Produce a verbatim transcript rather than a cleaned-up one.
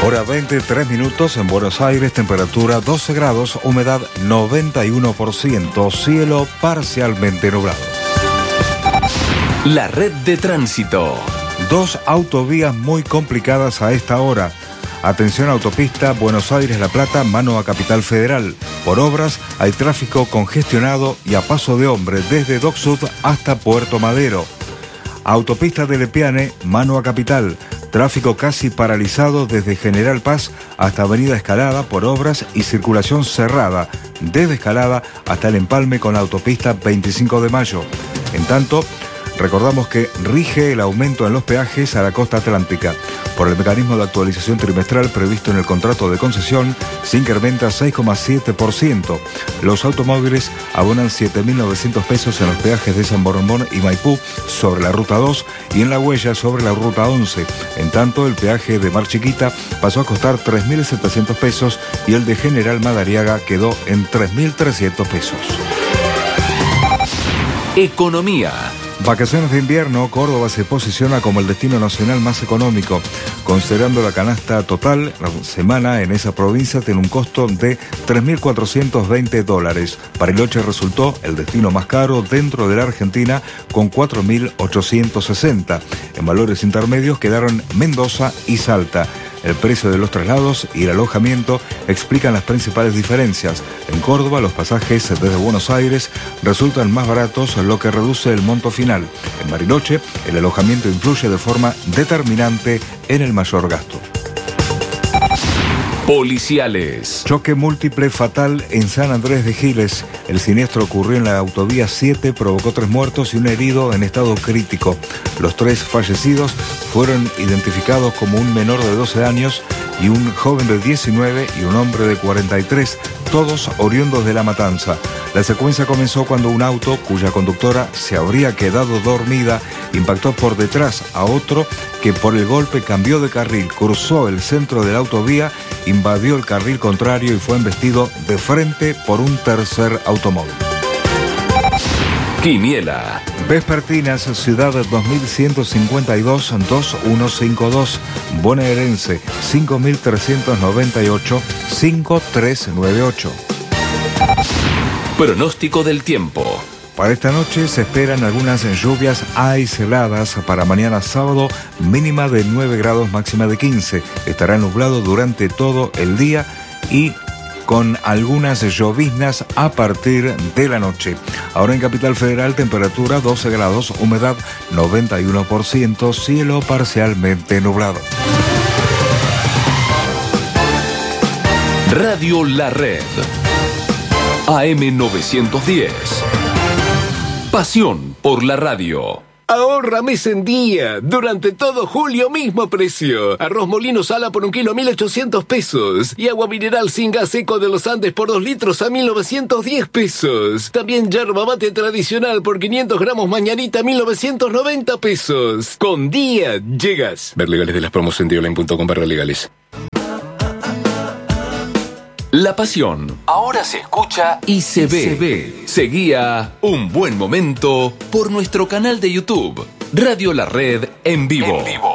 Hora veintitrés minutos en Buenos Aires, temperatura doce grados, humedad noventa y uno por ciento, cielo parcialmente nublado. La red de tránsito. Dos autovías muy complicadas a esta hora. Atención, autopista Buenos Aires-La Plata, mano a Capital Federal. Por obras hay tráfico congestionado y a paso de hombre desde Dock Sud hasta Puerto Madero. Autopista de Lepiane, mano a Capital. Tráfico casi paralizado desde General Paz hasta Avenida Escalada por obras y circulación cerrada desde Escalada hasta el empalme con la autopista veinticinco de mayo. En tanto, recordamos que rige el aumento en los peajes a la costa atlántica. Por el mecanismo de actualización trimestral previsto en el contrato de concesión, se incrementa seis coma siete por ciento. Los automóviles abonan siete mil novecientos pesos en los peajes de San Borondón y Maipú sobre la Ruta dos y en La Huella sobre la Ruta once. En tanto, el peaje de Mar Chiquita pasó a costar tres mil setecientos pesos y el de General Madariaga quedó en tres mil trescientos pesos. Economía. Vacaciones de invierno, Córdoba se posiciona como el destino nacional más económico. Considerando la canasta total, la semana en esa provincia tiene un costo de tres mil cuatrocientos veinte dólares. Bariloche resultó el destino más caro dentro de la Argentina con cuatro mil ochocientos sesenta. En valores intermedios quedaron Mendoza y Salta. El precio de los traslados y el alojamiento explican las principales diferencias. En Córdoba, los pasajes desde Buenos Aires resultan más baratos, lo que reduce el monto final. En Bariloche, el alojamiento influye de forma determinante en el mayor gasto. Policiales. Choque múltiple fatal en San Andrés de Giles. El siniestro ocurrió en la autovía siete, provocó tres muertos y un herido en estado crítico. Los tres fallecidos fueron identificados como un menor de doce años y un joven de diecinueve y un hombre de cuarenta y tres, todos oriundos de La Matanza. La secuencia comenzó cuando un auto, cuya conductora se habría quedado dormida, impactó por detrás a otro que por el golpe cambió de carril, cruzó el centro de la autovía, invadió el carril contrario y fue embestido de frente por un tercer automóvil. Quiniela. Vespertinas, Ciudad dos mil ciento cincuenta y dos, dos mil ciento cincuenta y dos, bonaerense cinco mil trescientos noventa y ocho, cinco mil trescientos noventa y ocho. Pronóstico del tiempo. Para esta noche se esperan algunas lluvias aisladas. Para mañana sábado, mínima de nueve grados, máxima de quince. Estará nublado durante todo el día y con algunas lloviznas a partir de la noche. Ahora en Capital Federal, temperatura doce grados, humedad noventa y uno por ciento, cielo parcialmente nublado. Radio La Red. A M novecientos diez. Pasión por la radio. Ahorra mes en día. Durante todo julio, mismo precio. Arroz molino sala por un kilo, mil ochocientos pesos. Y agua mineral sin gas seco de los Andes por dos litros a mil novecientos diez pesos. También yerba mate tradicional por quinientos gramos mañanita, mil novecientos noventa pesos. Con día llegas. Ver legales de las promos en dioline punto com barra legales. La pasión ahora se escucha y se ve. Se ve. Seguía Un Buen Momento por nuestro canal de YouTube, Radio La Red en vivo. En vivo.